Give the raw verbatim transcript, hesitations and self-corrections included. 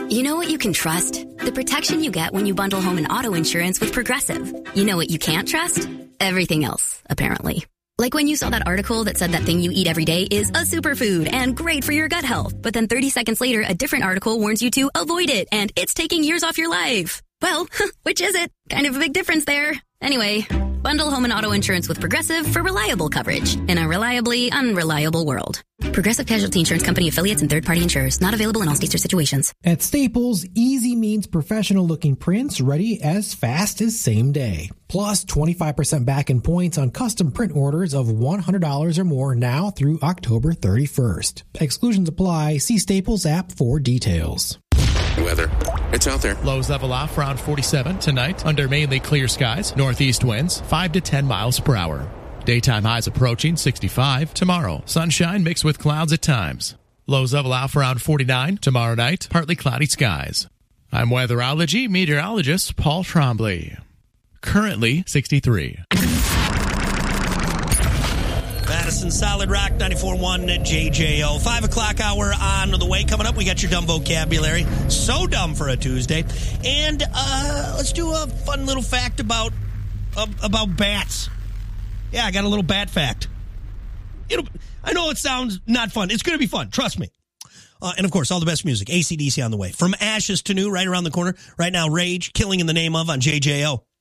You know what you can trust? The protection you get when you bundle home and auto insurance with Progressive. You know what you can't trust? Everything else, apparently. Like when you saw that article that said that thing you eat every day is a superfood and great for your gut health. But then thirty seconds later, a different article warns you to avoid it and it's taking years off your life. Well, which is it? Kind of a big difference there. Anyway, bundle home and auto insurance with Progressive for reliable coverage in a reliably unreliable world. Progressive Casualty Insurance Company affiliates and third-party insurers. Not available in all states or situations. At Staples, easy means professional-looking prints ready as fast as same day. Plus twenty-five percent back in points on custom print orders of one hundred dollars or more now through October thirty-first. Exclusions apply. See Staples app for details. Weather. It's out there. Lows level off around forty-seven tonight under mainly clear skies. Northeast winds five to ten miles per hour. Daytime highs approaching sixty-five tomorrow. Sunshine mixed with clouds at times. Lows level off around forty-nine tomorrow night. Partly cloudy skies. I'm weatherology meteorologist Paul Trombley. Currently sixty-three. Madison Solid Rock ninety-four point one at J J O. Five o'clock hour on the way. Coming up, we got your dumb vocabulary. So dumb for a Tuesday. And uh, let's do a fun little fact about uh, about bats. Yeah, I got a little bat fact. It'll, I know it sounds not fun. It's going to be fun. Trust me. Uh, and, of course, all the best music. A C D C on the way. From ashes to new, right around the corner. Right now, Rage, Killing in the Name of on J J O.